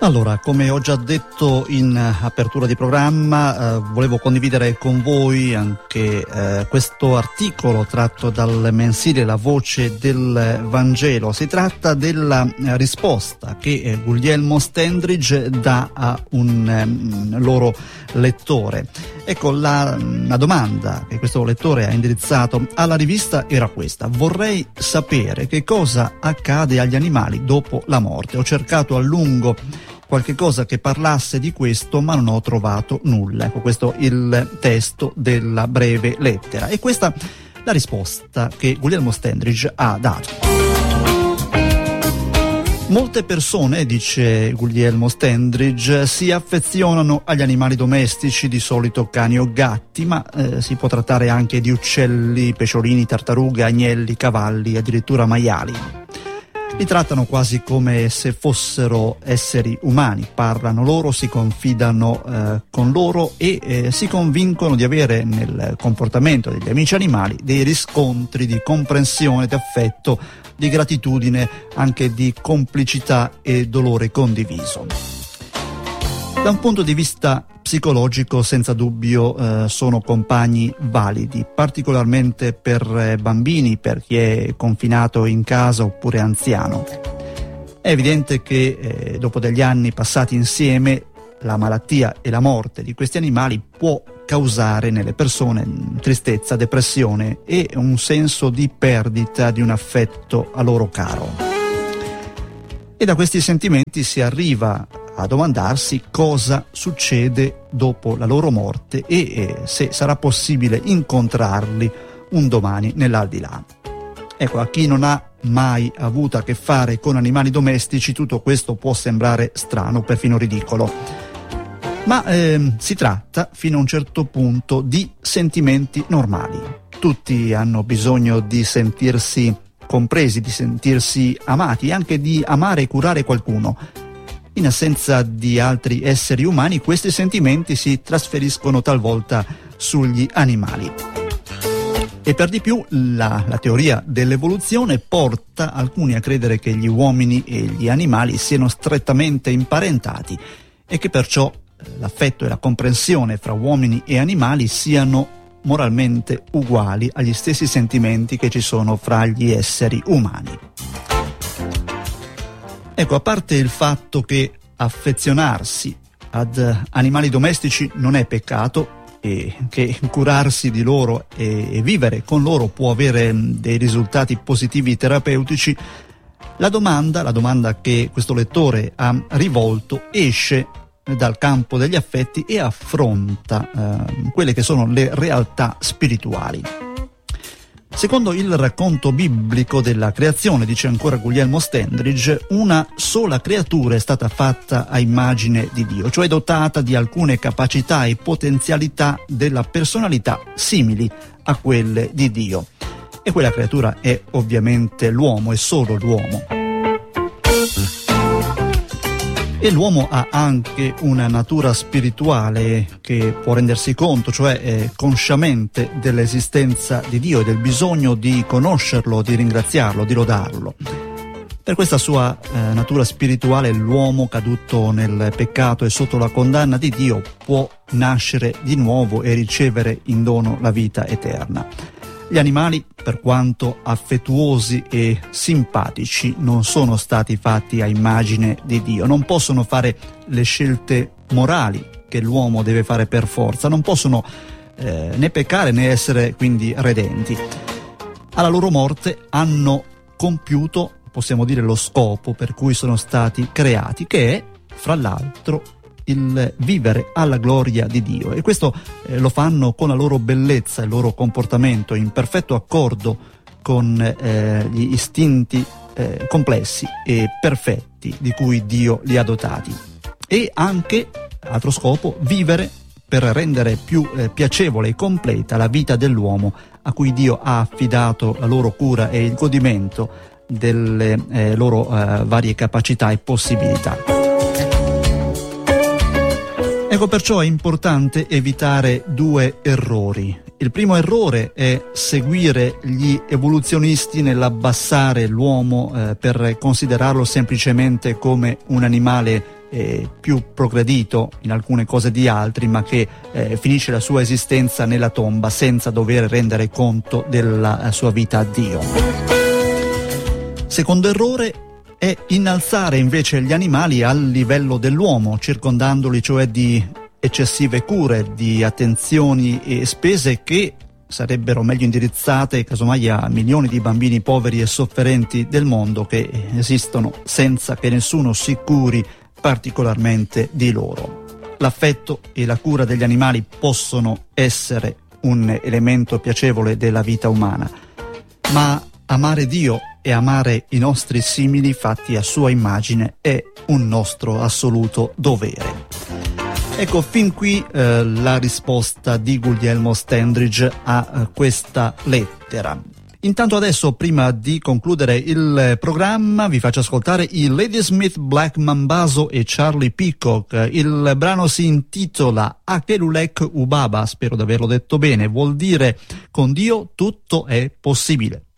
Allora, come ho già detto in apertura di programma, volevo condividere con voi anche questo articolo tratto dal mensile La Voce del Vangelo. Si tratta della risposta che Guglielmo Stendridge dà a un loro lettore. Ecco, la domanda che questo lettore ha indirizzato alla rivista era questa: vorrei sapere che cosa accade agli animali dopo la morte. Ho cercato a lungo qualche cosa che parlasse di questo, ma non ho trovato nulla. Ecco, questo è il testo della breve lettera, e questa la risposta che Guglielmo Stendridge ha dato. Molte persone, dice Guglielmo Stendridge, si affezionano agli animali domestici, di solito cani o gatti, ma si può trattare anche di uccelli, pesciolini, tartarughe, agnelli, cavalli, addirittura maiali. Li trattano quasi come se fossero esseri umani, parlano loro, si confidano con loro e si convincono di avere nel comportamento degli amici animali dei riscontri di comprensione, di affetto, di gratitudine, anche di complicità e dolore condiviso. Da un punto di vista psicologico, senza dubbio, sono compagni validi, particolarmente per bambini, per chi è confinato in casa oppure anziano. È evidente che dopo degli anni passati insieme, la malattia e la morte di questi animali può causare nelle persone tristezza, depressione e un senso di perdita di un affetto a loro caro. E da questi sentimenti si arriva a domandarsi cosa succede dopo la loro morte e se sarà possibile incontrarli un domani nell'aldilà. Ecco, a chi non ha mai avuto a che fare con animali domestici, tutto questo può sembrare strano, perfino ridicolo. Ma si tratta, fino a un certo punto, di sentimenti normali. Tutti hanno bisogno di sentirsi compresi, di sentirsi amati e anche di amare e curare qualcuno. In assenza di altri esseri umani, questi sentimenti si trasferiscono talvolta sugli animali. E per di più la teoria dell'evoluzione porta alcuni a credere che gli uomini e gli animali siano strettamente imparentati e che perciò l'affetto e la comprensione fra uomini e animali siano moralmente uguali agli stessi sentimenti che ci sono fra gli esseri umani. Ecco, a parte il fatto che affezionarsi ad animali domestici non è peccato e che curarsi di loro e vivere con loro può avere dei risultati positivi terapeutici, la domanda che questo lettore ha rivolto esce dal campo degli affetti e affronta quelle che sono le realtà spirituali. Secondo il racconto biblico della creazione, dice ancora Guglielmo Stendridge, una sola creatura è stata fatta a immagine di Dio, cioè dotata di alcune capacità e potenzialità della personalità simili a quelle di Dio. E quella creatura è ovviamente l'uomo, è solo l'uomo. E l'uomo ha anche una natura spirituale che può rendersi conto, cioè consciamente dell'esistenza di Dio e del bisogno di conoscerlo, di ringraziarlo, di lodarlo. Per questa sua natura spirituale l'uomo caduto nel peccato e sotto la condanna di Dio può nascere di nuovo e ricevere in dono la vita eterna. Gli animali, per quanto affettuosi e simpatici, non sono stati fatti a immagine di Dio, non possono fare le scelte morali che l'uomo deve fare per forza, non possono né peccare né essere quindi redenti. Alla loro morte hanno compiuto, possiamo dire, lo scopo per cui sono stati creati, che è, fra l'altro, il vivere alla gloria di Dio, e questo lo fanno con la loro bellezza, il loro comportamento in perfetto accordo con gli istinti complessi e perfetti di cui Dio li ha dotati, e anche, altro scopo, vivere per rendere più piacevole e completa la vita dell'uomo a cui Dio ha affidato la loro cura e il godimento delle loro varie capacità e possibilità. Ecco, perciò è importante evitare due errori. Il primo errore è seguire gli evoluzionisti nell'abbassare l'uomo per considerarlo semplicemente come un animale più progredito in alcune cose di altri, ma che finisce la sua esistenza nella tomba senza dover rendere conto della sua vita a Dio. Secondo errore è innalzare invece gli animali al livello dell'uomo, circondandoli cioè di eccessive cure, di attenzioni e spese che sarebbero meglio indirizzate casomai a milioni di bambini poveri e sofferenti del mondo che esistono senza che nessuno si curi particolarmente di loro. L'affetto e la cura degli animali possono essere un elemento piacevole della vita umana, ma amare Dio e amare i nostri simili fatti a sua immagine è un nostro assoluto dovere. Ecco, fin qui la risposta di Guglielmo Standridge a questa lettera. Intanto adesso, prima di concludere il programma, vi faccio ascoltare i Ladysmith Black Mambazo e Charlie Peacock. Il brano si intitola Akelulek Ubaba, spero di averlo detto bene, vuol dire con Dio tutto è possibile.